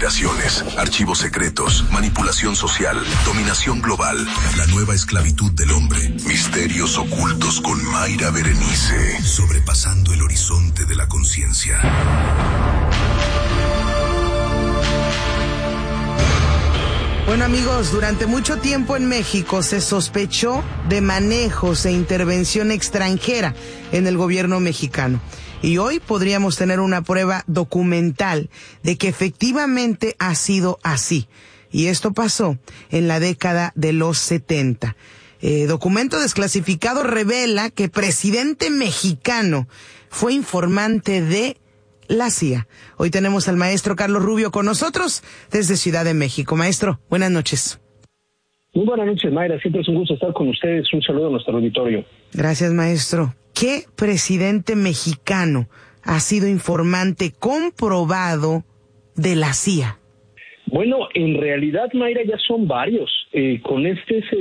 conspiraciones, archivos secretos, manipulación social, dominación global, la nueva esclavitud del hombre, misterios ocultos con Mayra Berenice, sobrepasando el horizonte de la conciencia. Bueno, amigos, durante mucho tiempo en México se sospechó de manejos e intervención extranjera en el gobierno mexicano. Y hoy podríamos tener una prueba documental de que efectivamente ha sido así. Y esto pasó en la década de los 70. Documento desclasificado revela que presidente mexicano fue informante de la CIA. Hoy tenemos al maestro Carlos Rubio con nosotros desde Ciudad de México. Maestro, buenas noches. Muy buenas noches, Mayra. Siempre es un gusto estar con ustedes. Un saludo a nuestro auditorio. Gracias, maestro. ¿Qué presidente mexicano ha sido informante comprobado de la CIA? Bueno, en realidad, Mayra, ya son varios. Con este es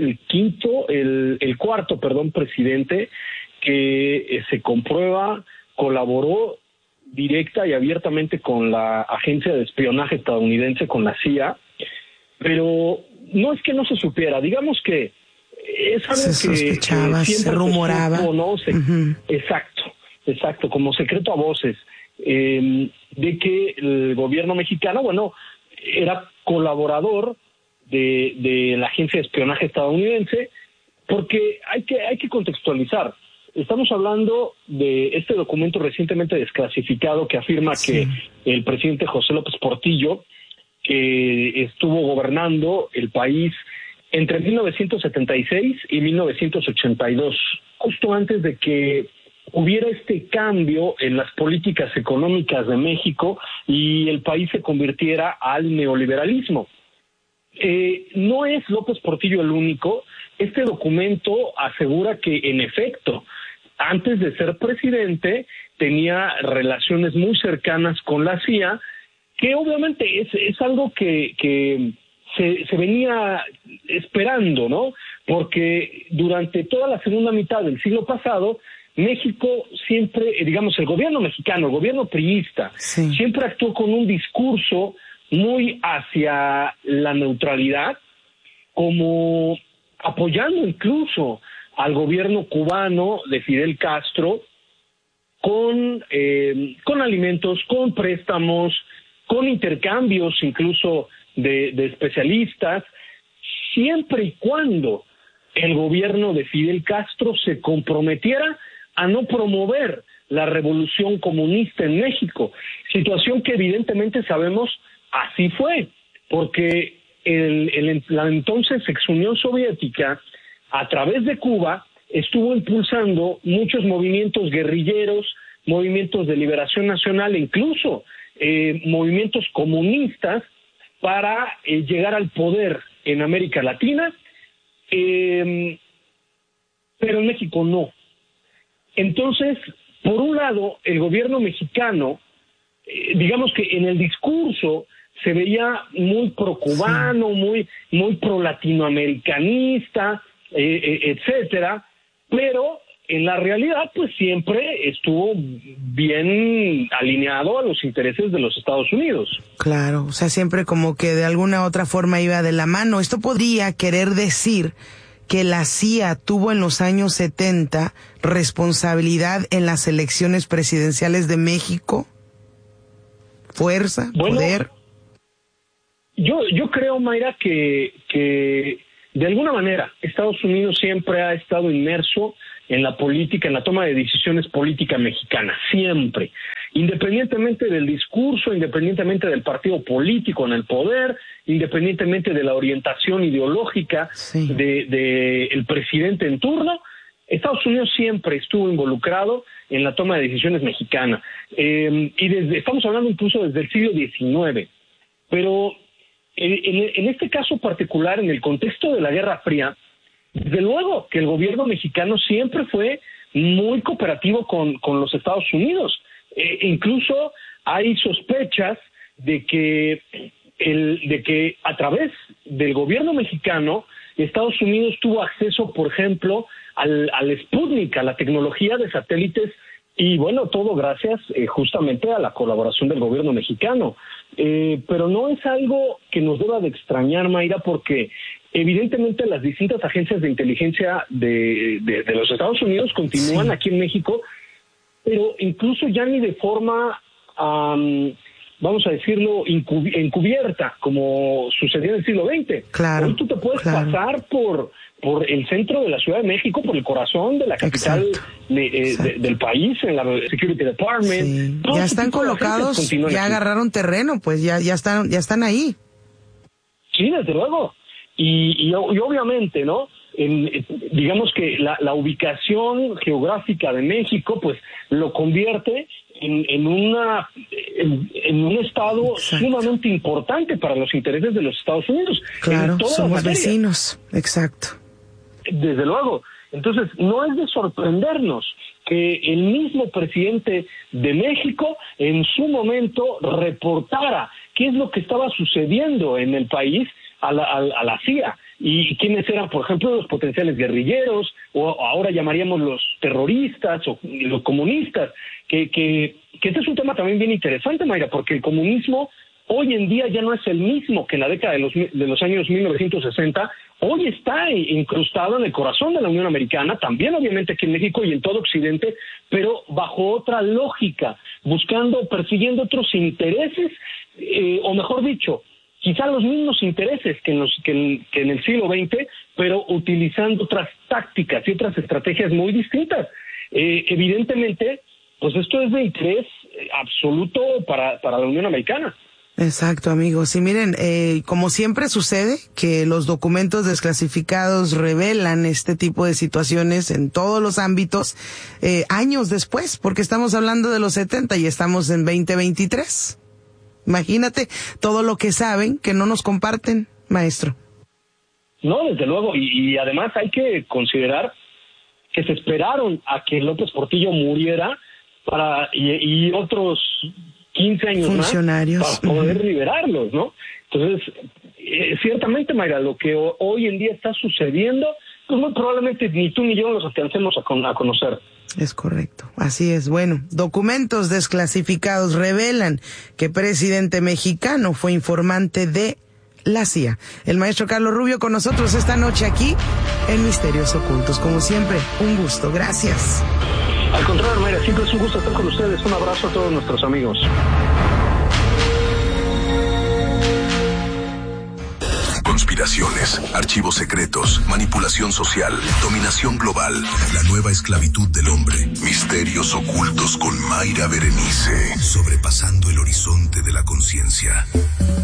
el cuarto presidente que se comprueba, colaboró directa y abiertamente con la agencia de espionaje estadounidense, con la CIA, pero no es que no se supiera, digamos que es algo se sospechaba, que siempre se rumoraba. Se supo, ¿no? Uh-huh. Exacto, como secreto a voces, de que el gobierno mexicano, era colaborador de la agencia de espionaje estadounidense, porque hay que contextualizar. Estamos hablando de este documento recientemente desclasificado que afirma que el presidente José López Portillo, que estuvo gobernando el país entre 1976 y 1982, justo antes de que hubiera este cambio en las políticas económicas de México y el país se convirtiera al neoliberalismo. No es López Portillo el único. Este documento asegura que, en efecto, antes de ser presidente, tenía relaciones muy cercanas con la CIA, que obviamente es algo que se venía esperando, ¿no? Porque durante toda la segunda mitad del siglo pasado, México siempre, el gobierno mexicano, el gobierno priista, siempre actuó con un discurso muy hacia la neutralidad, como apoyando incluso al gobierno cubano de Fidel Castro con alimentos, con préstamos, con intercambios incluso de especialistas, siempre y cuando el gobierno de Fidel Castro se comprometiera a no promover la revolución comunista en México, situación que evidentemente sabemos así fue, porque la entonces ex Unión Soviética, a través de Cuba, estuvo impulsando muchos movimientos guerrilleros, movimientos de liberación nacional, e incluso movimientos comunistas para llegar al poder en América Latina, pero en México no. Entonces, por un lado, el gobierno mexicano, digamos que en el discurso se veía muy pro-cubano, muy pro-latinoamericanista, etcétera, pero en la realidad pues siempre estuvo bien alineado a los intereses de los Estados Unidos. Claro, o sea, siempre como que de alguna u otra forma iba de la mano. Esto podría querer decir que la CIA tuvo en los años 70 responsabilidad en las elecciones presidenciales de México. Fuerza, poder. Yo creo, Mayra, que de alguna manera Estados Unidos siempre ha estado inmerso en la política, en la toma de decisiones política mexicana, siempre. Independientemente del discurso, independientemente del partido político en el poder, independientemente de la orientación ideológica de el presidente en turno, Estados Unidos siempre estuvo involucrado en la toma de decisiones mexicana. Y estamos hablando incluso desde el siglo XIX. Pero en este caso particular, en el contexto de la Guerra Fría, desde luego que el gobierno mexicano siempre fue muy cooperativo con los Estados Unidos. Incluso hay sospechas de que a través del gobierno mexicano Estados Unidos tuvo acceso, por ejemplo, al Sputnik, a la tecnología de satélites Y bueno, todo gracias justamente a la colaboración del gobierno mexicano. Pero no es algo que nos deba de extrañar, Mayra, porque evidentemente las distintas agencias de inteligencia de los Estados Unidos continúan aquí en México, pero incluso ya ni de forma, vamos a decirlo, encubierta, como sucedió en el siglo XX. Claro. Hoy tú te puedes pasar por el centro de la Ciudad de México, por el corazón de la capital del país, en la Security Department. Sí. Ya están colocados, ya agarraron terreno, pues ya están ahí. Sí, desde luego. Y obviamente, ¿no? Digamos que la ubicación geográfica de México, pues lo convierte en un estado sumamente importante para los intereses de los Estados Unidos. Claro, somos vecinos, exacto. Desde luego. Entonces, no es de sorprendernos que el mismo presidente de México en su momento reportara qué es lo que estaba sucediendo en el país a la CIA y quiénes eran, por ejemplo, los potenciales guerrilleros, o ahora llamaríamos los terroristas o los comunistas, que este es un tema también bien interesante, Mayra, porque el comunismo hoy en día ya no es el mismo que en la década de los años 1960. Hoy está incrustado en el corazón de la Unión Americana, también obviamente aquí en México y en todo Occidente, pero bajo otra lógica, persiguiendo otros intereses, o mejor dicho, quizá los mismos intereses que en el siglo XX, pero utilizando otras tácticas y otras estrategias muy distintas. Evidentemente, pues esto es de interés absoluto para la Unión Americana. Exacto, amigos. Y miren, como siempre sucede, que los documentos desclasificados revelan este tipo de situaciones en todos los ámbitos, años después, porque estamos hablando de los 70 y estamos en 2023. Imagínate todo lo que saben que no nos comparten, maestro. No, desde luego, y además hay que considerar que se esperaron a que López Portillo muriera y otros 15 años funcionarios más para poder liberarlos, ¿no? Entonces, ciertamente, Mayra, lo que hoy en día está sucediendo, pues muy probablemente ni tú ni yo los alcancemos a conocer. Es correcto, así es. Bueno, documentos desclasificados revelan que presidente mexicano fue informante de la CIA. El maestro Carlos Rubio con nosotros esta noche aquí en Misterios Ocultos. Como siempre, un gusto. Gracias. Al contrario, Mayra, siempre es un gusto estar con ustedes. Un abrazo a todos nuestros amigos. Conspiraciones, archivos secretos, manipulación social, dominación global, la nueva esclavitud del hombre, misterios ocultos con Mayra Berenice, sobrepasando el horizonte de la conciencia.